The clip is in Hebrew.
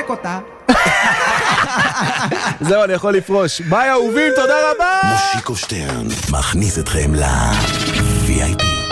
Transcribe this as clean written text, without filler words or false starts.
לפרק אותה. זהו, אני יכול לפרוש. ביי אהובים, תודה רבה! מושיקו שטרן מכניס אתכם ל-VIP.